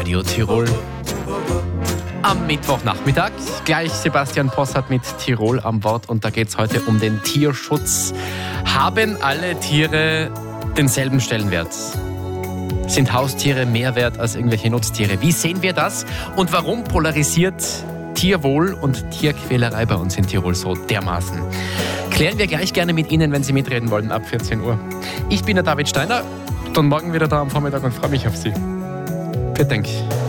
Radio Tirol. Am Mittwochnachmittag gleich Sebastian Possart mit Tirol am Wort und da geht es heute um den Tierschutz. Haben alle Tiere denselben Stellenwert? Sind Haustiere mehr wert als irgendwelche Nutztiere? Wie sehen wir das? Und warum polarisiert Tierwohl und Tierquälerei bei uns in Tirol so dermaßen? Klären wir gleich gerne mit Ihnen, wenn Sie mitreden wollen, ab 14 Uhr. Ich bin der David Steiner, dann morgen wieder da am Vormittag und freue mich auf Sie. Vielen Dank.